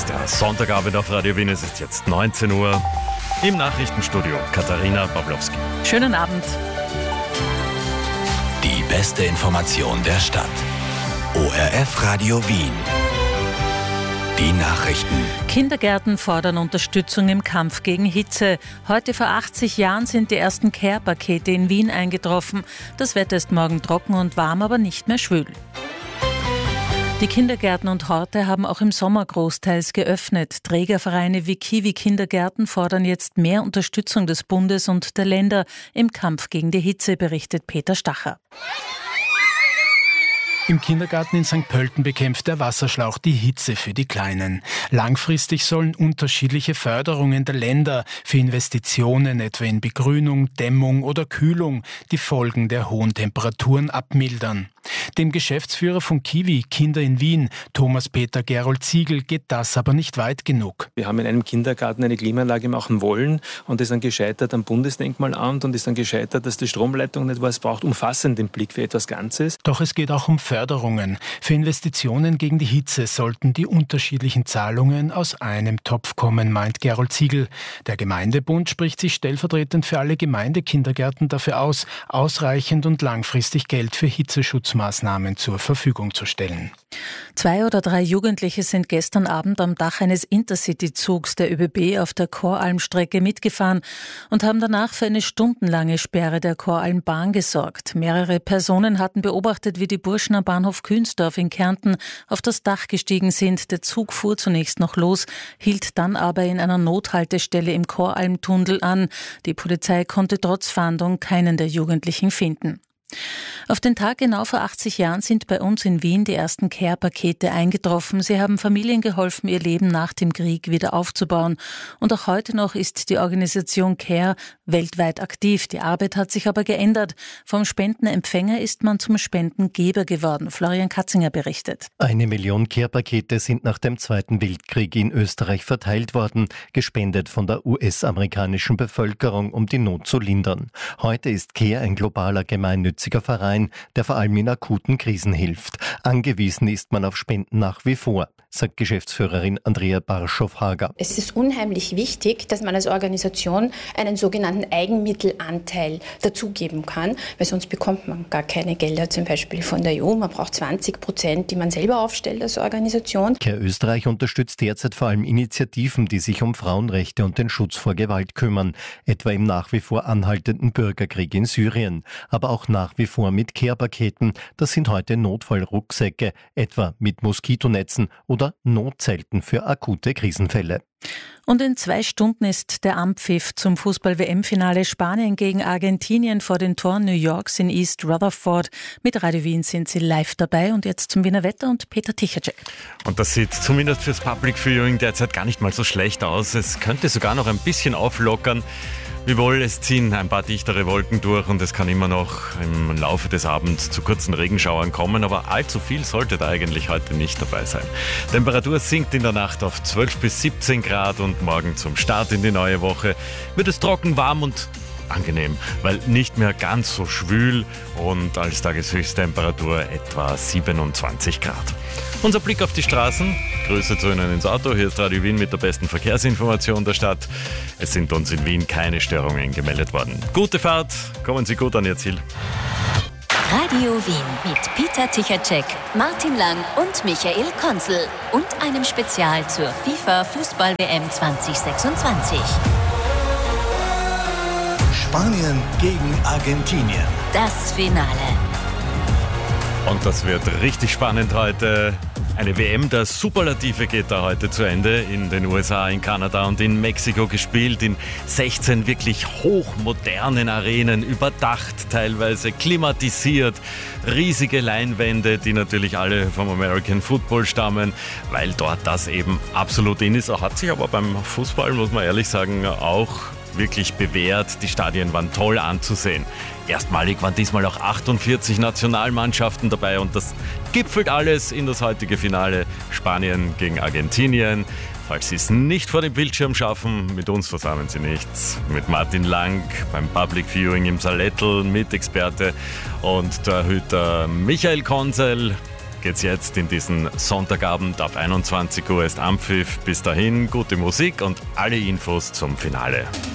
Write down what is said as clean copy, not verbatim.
ist der Sonntagabend auf Radio Wien. Es ist jetzt 19 Uhr. Im Nachrichtenstudio Katharina Pawlowski. Schönen Abend. Die beste Information der Stadt. ORF Radio Wien. Die Nachrichten. Kindergärten fordern Unterstützung im Kampf gegen Hitze. Heute vor 80 Jahren sind die ersten Care-Pakete in Wien eingetroffen. Das Wetter ist morgen trocken und warm, aber nicht mehr schwül. Die Kindergärten und Horte haben auch im Sommer großteils geöffnet. Trägervereine wie Kiwi Kindergärten fordern jetzt mehr Unterstützung des Bundes und der Länder im Kampf gegen die Hitze, berichtet Peter Stacher. Im Kindergarten in St. Pölten bekämpft der Wasserschlauch die Hitze für die Kleinen. Langfristig sollen unterschiedliche Förderungen der Länder für Investitionen, etwa in Begrünung, Dämmung oder Kühlung, die Folgen der hohen Temperaturen abmildern. Dem Geschäftsführer von Kiwi Kinder in Wien, Thomas Peter Gerold Ziegel, geht das aber nicht weit genug. Wir haben in einem Kindergarten eine Klimaanlage machen wollen und ist dann gescheitert am Bundesdenkmalamt und ist dann gescheitert, dass die Stromleitung nicht was braucht, umfassenden Blick für etwas Ganzes. Doch es geht auch um Förderungen. Für Investitionen gegen die Hitze sollten die unterschiedlichen Zahlungen aus einem Topf kommen, meint Gerold Ziegel. Der Gemeindebund spricht sich stellvertretend für alle Gemeindekindergärten dafür aus, ausreichend und langfristig Geld für Hitzeschutzmaßnahmen zur Verfügung zu stellen. 2 oder 3 Jugendliche sind gestern Abend am Dach eines Intercity-Zugs der ÖBB auf der Koralmstrecke mitgefahren und haben danach für eine stundenlange Sperre der Koralmbahn gesorgt. Mehrere Personen hatten beobachtet, wie die Burschen am Bahnhof Künsdorf in Kärnten auf das Dach gestiegen sind. Der Zug fuhr zunächst noch los, hielt dann aber in einer Nothaltestelle im Koralmtunnel an. Die Polizei konnte trotz Fahndung keinen der Jugendlichen finden. Auf den Tag genau vor 80 Jahren sind bei uns in Wien die ersten Care-Pakete eingetroffen. Sie haben Familien geholfen, ihr Leben nach dem Krieg wieder aufzubauen. Und auch heute noch ist die Organisation Care weltweit aktiv. Die Arbeit hat sich aber geändert. Vom Spendenempfänger ist man zum Spendengeber geworden. Florian Katzinger berichtet. 1 Million Care-Pakete sind nach dem Zweiten Weltkrieg in Österreich verteilt worden, gespendet von der US-amerikanischen Bevölkerung, um die Not zu lindern. Heute ist Care ein globaler gemeinnütziger Verein, der vor allem in akuten Krisen hilft. Angewiesen ist man auf Spenden nach wie vor, sagt Geschäftsführerin Andrea Barschow-Hager. Es ist unheimlich wichtig, dass man als Organisation einen sogenannten Eigenmittelanteil dazugeben kann, weil sonst bekommt man gar keine Gelder, zum Beispiel von der EU. Man braucht 20%, die man selber aufstellt als Organisation. Care Österreich unterstützt derzeit vor allem Initiativen, die sich um Frauenrechte und den Schutz vor Gewalt kümmern, etwa im nach wie vor anhaltenden Bürgerkrieg in Syrien, aber auch nach wie vor mit Care-Paketen. Das sind heute Notfallrucksäcke, etwa mit Moskitonetzen oder Notzelten für akute Krisenfälle. Und in 2 Stunden ist der Anpfiff zum Fußball-WM-Finale Spanien gegen Argentinien vor den Toren New Yorks in East Rutherford. Mit Radio Wien sind Sie live dabei und jetzt zum Wiener Wetter und Peter Tichacek. Und das sieht zumindest fürs Public Viewing derzeit gar nicht mal so schlecht aus. Es könnte sogar noch ein bisschen auflockern. Wiewohl, es ziehen ein paar dichtere Wolken durch und es kann immer noch im Laufe des Abends zu kurzen Regenschauern kommen, aber allzu viel sollte da eigentlich heute nicht dabei sein. Temperatur sinkt in der Nacht auf 12 bis 17 Grad und morgen zum Start in die neue Woche wird es trocken, warm und angenehm, weil nicht mehr ganz so schwül und als Tageshöchsttemperatur etwa 27 Grad. Unser Blick auf die Straßen. Grüße zu Ihnen ins Auto. Hier ist Radio Wien mit der besten Verkehrsinformation der Stadt. Es sind uns in Wien keine Störungen gemeldet worden. Gute Fahrt, kommen Sie gut an Ihr Ziel. Radio Wien mit Peter Tichacek, Martin Lang und Michael Konzel und einem Spezial zur FIFA Fußball-WM 2026. Spanien gegen Argentinien. Das Finale. Und das wird richtig spannend heute. Eine WM der Superlative geht da heute zu Ende. In den USA, in Kanada und in Mexiko gespielt. In 16 wirklich hochmodernen Arenen, überdacht teilweise, klimatisiert. Riesige Leinwände, die natürlich alle vom American Football stammen, weil dort das eben absolut in ist. Hat sich aber beim Fußball, muss man ehrlich sagen, auch wirklich bewährt. Die Stadien waren toll anzusehen. Erstmalig waren diesmal auch 48 Nationalmannschaften dabei und das gipfelt alles in das heutige Finale Spanien gegen Argentinien. Falls Sie es nicht vor dem Bildschirm schaffen, mit uns versammeln Sie nichts. Mit Martin Lang beim Public Viewing im Salettl, Mitexperte und Torhüter Michael Konzel. geht's jetzt in diesen Sonntagabend. Ab 21 Uhr ist Anpfiff. Bis dahin gute Musik und alle Infos zum Finale.